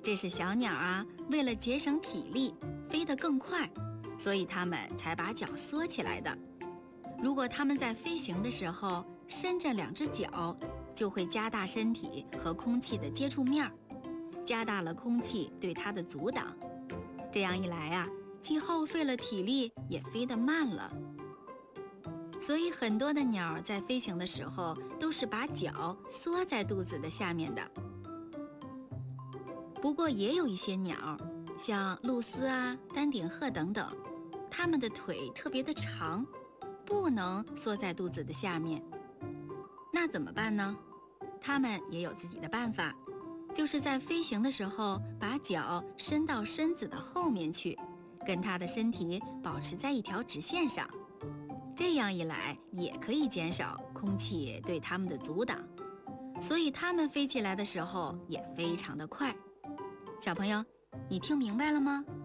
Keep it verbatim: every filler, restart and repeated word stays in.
这是小鸟啊，为了节省体力，飞得更快，所以它们才把脚缩起来的。如果它们在飞行的时候伸着两只脚，就会加大身体和空气的接触面，加大了空气对它的阻挡。这样一来啊，既耗费了体力，也飞得慢了。所以很多的鸟在飞行的时候都是把脚缩在肚子的下面的。不过也有一些鸟，像鹭鸶啊、丹顶鹤等等，它们的腿特别的长，不能缩在肚子的下面。那怎么办呢？它们也有自己的办法，就是在飞行的时候把脚伸到身子的后面去，跟它的身体保持在一条直线上。这样一来也可以减少空气对它们的阻挡，所以它们飞起来的时候也非常的快。小朋友，你听明白了吗？